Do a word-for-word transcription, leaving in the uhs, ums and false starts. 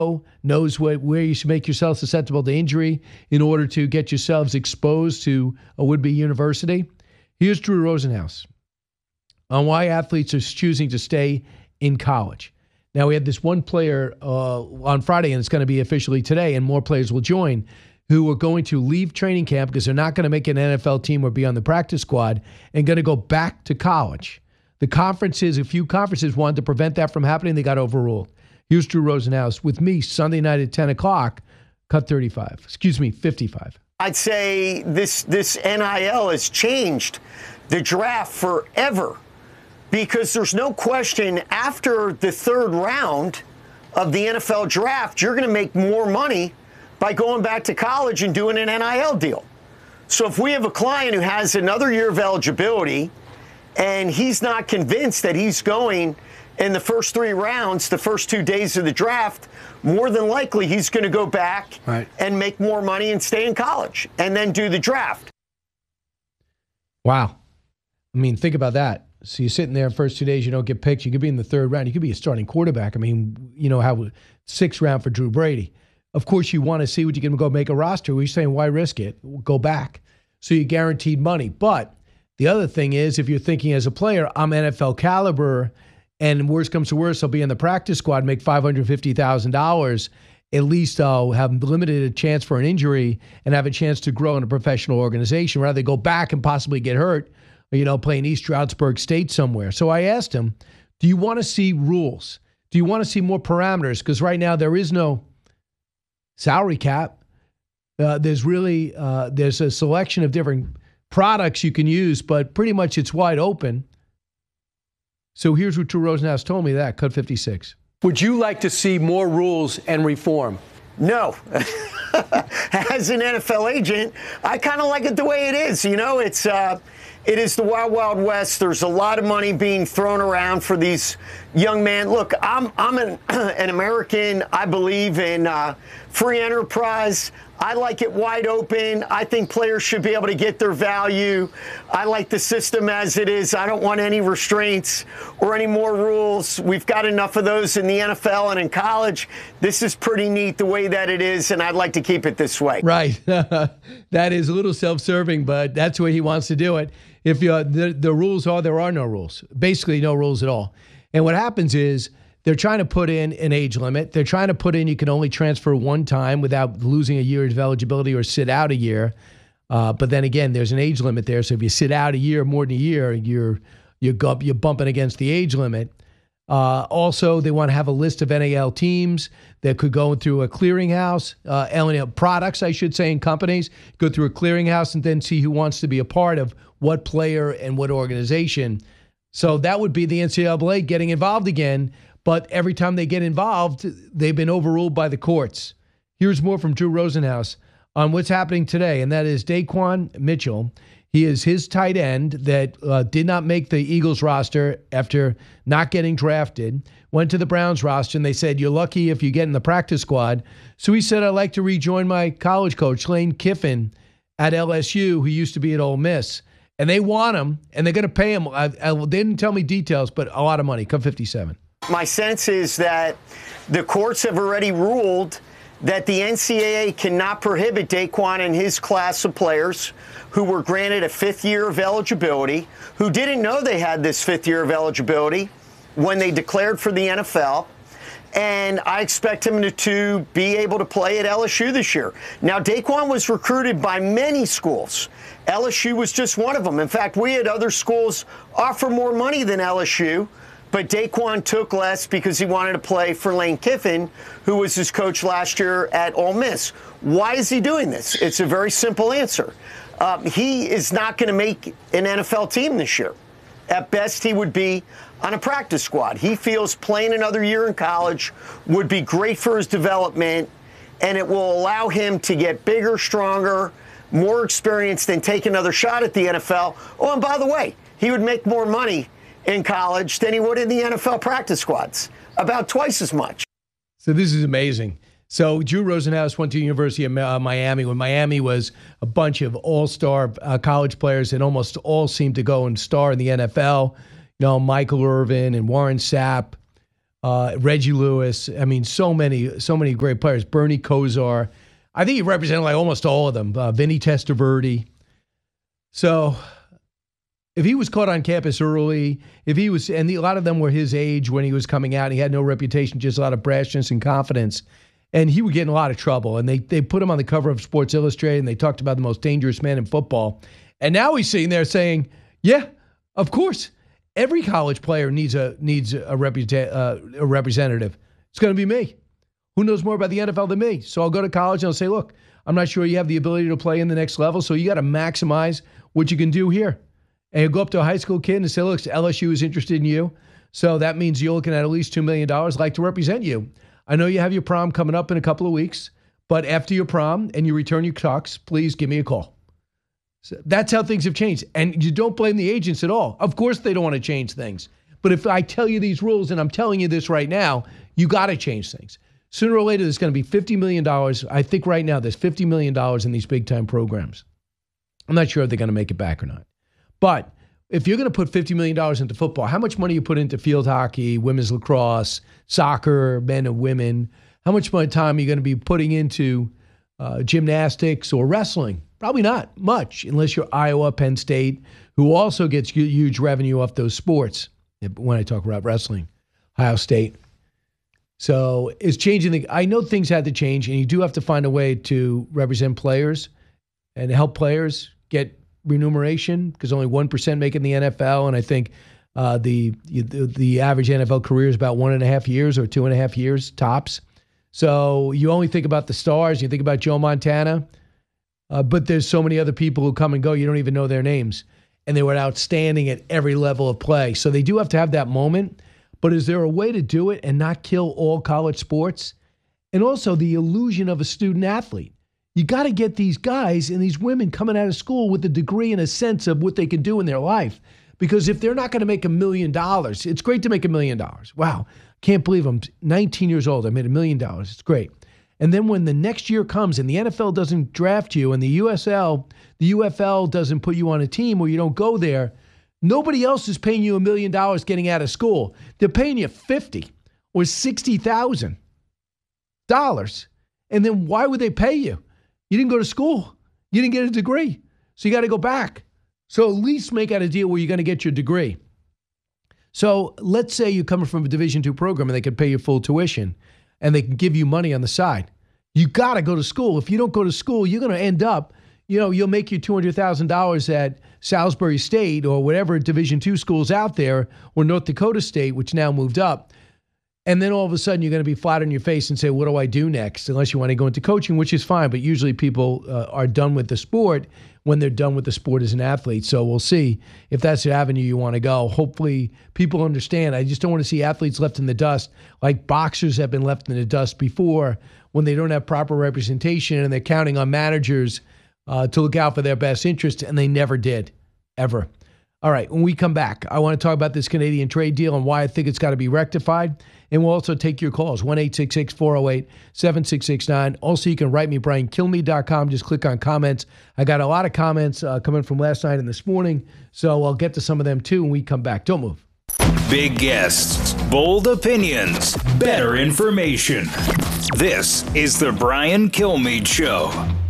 knows where, where you should make yourself susceptible to injury in order to get yourselves exposed to a would-be university. Here's Drew Rosenhaus on why athletes are choosing to stay in college. Now, we had this one player uh, on Friday, and it's going to be officially today, and more players will join, who are going to leave training camp because they're not going to make an N F L team or be on the practice squad and going to go back to college. The conferences, a few conferences wanted to prevent that from happening. They got overruled. Here's Drew Rosenhaus with me Sunday night at ten o'clock, cut thirty-five. Excuse me, fifty-five. I'd say this, this N I L has changed the draft forever because there's no question after the third round of the N F L draft, you're going to make more money by going back to college and doing an N I L deal. So if we have a client who has another year of eligibility and he's not convinced that he's going in the first three rounds, the first two days of the draft, more than likely he's going to go back right. and make more money and stay in college and then do the draft. Wow. I mean, think about that. So you're sitting there first two days, you don't get picked. You could be in the third round. You could be a starting quarterback. I mean, you know how sixth round for Drew Brady. Of course, you want to see what you can go make a roster. We're saying, why risk it? Go back. So you're guaranteed money. But the other thing is, if you're thinking as a player, I'm N F L caliber, and worst comes to worst, I'll be in the practice squad, make five hundred fifty thousand dollars. At least I'll have limited a chance for an injury and have a chance to grow in a professional organization rather than go back and possibly get hurt, or, you know, play in East Stroudsburg State somewhere. So I asked him, do you want to see rules? Do you want to see more parameters? Because right now there is no salary cap. Uh, there's really, uh, there's a selection of different products you can use, but pretty much it's wide open. So here's what Drew Rosenhaus told me that, cut fifty-six. Would you like to see more rules and reform? No. As an N F L agent, I kind of like it the way it is. You know, it's uh, it is the Wild Wild West. There's a lot of money being thrown around for these young men. Look, I'm I'm an, an American. I believe in uh, free enterprise. I like it wide open. I think players should be able to get their value. I like the system as it is. I don't want any restraints or any more rules. We've got enough of those in the N F L and in college. This is pretty neat the way that it is, and I'd like to keep it this way. Right. That is a little self-serving, but that's the way he wants to do it. If you, the, the rules are, there are no rules. Basically no rules at all. And what happens is, they're trying to put in an age limit. They're trying to put in you can only transfer one time without losing a year of eligibility or sit out a year. Uh, but then again, there's an age limit there. So if you sit out a year, more than a year, you're you're, you're bumping against the age limit. Uh, also, they want to have a list of N A L teams that could go through a clearinghouse, uh, N A L products, I should say, in companies, go through a clearinghouse and then see who wants to be a part of what player and what organization. So that would be the N C double A getting involved again. But every time they get involved, they've been overruled by the courts. Here's more from Drew Rosenhaus on what's happening today, and that is Daquan Mitchell. He is his tight end that uh, did not make the Eagles roster after not getting drafted, went to the Browns roster, and they said, you're lucky if you get in the practice squad. So he said, I'd like to rejoin my college coach, Lane Kiffin, at L S U, who used to be at Ole Miss. And they want him, and they're going to pay him. I, I, they didn't tell me details, but a lot of money. Come fifty-seven. My sense is that the courts have already ruled that the N C double A cannot prohibit Daquan and his class of players who were granted a fifth year of eligibility, who didn't know they had this fifth year of eligibility when they declared for the N F L. And I expect him to, to be able to play at L S U this year. Now, Daquan was recruited by many schools. L S U was just one of them. In fact, we had other schools offer more money than L S U. But Daquan took less because he wanted to play for Lane Kiffin, who was his coach last year at Ole Miss. Why is he doing this? It's a very simple answer. Um, he is not going to make an N F L team this year. At best, he would be on a practice squad. He feels playing another year in college would be great for his development, and it will allow him to get bigger, stronger, more experienced, and take another shot at the N F L. Oh, and by the way, he would make more money in college than he would in the N F L practice squads, about twice as much. So this is amazing. So Drew Rosenhaus went to the University of Miami when Miami was a bunch of all-star uh, college players, and almost all seemed to go and star in the N F L. You know, Michael Irvin and Warren Sapp. uh, Reggie Lewis. I mean, so many, so many great players. Bernie Kosar. I think he represented like almost all of them. Uh, Vinny Testaverde. So if he was caught on campus early, if he was, and the, a lot of them were his age when he was coming out, and he had no reputation, just a lot of brashness and confidence, and he would get in a lot of trouble. And they they put him on the cover of Sports Illustrated, and they talked about the most dangerous man in football. And now he's sitting there saying, "Yeah, of course, every college player needs a needs a, represent, uh, a representative. It's going to be me. Who knows more about the N F L than me? So I'll go to college and I'll say, look, I'm not sure you have the ability to play in the next level, so you got to maximize what you can do here." And you go up to a high school kid and say, look, L S U is interested in you, so that means you're looking at at least two million dollars. I'd like to represent you. I know you have your prom coming up in a couple of weeks, but after your prom and you return your tux, please give me a call. So that's how things have changed. And you don't blame the agents at all. Of course they don't want to change things. But if I tell you these rules, and I'm telling you this right now, you got to change things. Sooner or later, there's going to be fifty million dollars. I think right now there's fifty million dollars in these big-time programs. I'm not sure if they're going to make it back or not. But if you're going to put fifty million dollars into football, how much money you put into field hockey, women's lacrosse, soccer, men and women? How much more time are you going to be putting into uh, gymnastics or wrestling? Probably not much, unless you're Iowa, Penn State, who also gets huge revenue off those sports. When I talk about wrestling, Ohio State. So it's changing. The, I know things had to change, and you do have to find a way to represent players and help players get remuneration, because only one percent make it in the N F L, and I think uh, the, the the average N F L career is about one and a half years or two and a half years tops. So you only think about the stars, you think about Joe Montana, uh, but there's so many other people who come and go, you don't even know their names, and they were outstanding at every level of play. So they do have to have that moment, but is there a way to do it and not kill all college sports? And also the illusion of a student athlete. You got to get these guys and these women coming out of school with a degree and a sense of what they can do in their life. Because if they're not going to make a million dollars, it's great to make a million dollars. Wow, can't believe I'm nineteen years old. I made a million dollars. It's great. And then when the next year comes and the N F L doesn't draft you and the U S L, the U F L doesn't put you on a team or you don't go there, nobody else is paying you a million dollars getting out of school. They're paying you fifty or sixty thousand dollars. And then why would they pay you? You didn't go to school. You didn't get a degree. So you got to go back. So at least make out a deal where you're going to get your degree. So let's say you're coming from a Division two program and they can pay you full tuition and they can give you money on the side. You got to go to school. If you don't go to school, you're going to end up, you know, you'll make your two hundred thousand dollars at Salisbury State or whatever Division two schools out there, or North Dakota State, which now moved up. And then all of a sudden, you're going to be flat on your face and say, what do I do next? Unless you want to go into coaching, which is fine. But usually people uh, are done with the sport when they're done with the sport as an athlete. So we'll see if that's the avenue you want to go. Hopefully people understand. I just don't want to see athletes left in the dust like boxers have been left in the dust before, when they don't have proper representation and they're counting on managers uh, to look out for their best interests, and they never did, ever. All right, when we come back, I want to talk about this Canadian trade deal and why I think it's got to be rectified. And we'll also take your calls, one eight six six, four oh eight, seven six six nine. Also, you can write me, brian kilmeade dot com. Just click on comments. I got a lot of comments uh, coming from last night and this morning, so I'll get to some of them too when we come back. Don't move. Big guests, bold opinions, better information. This is the Brian Kilmeade Show.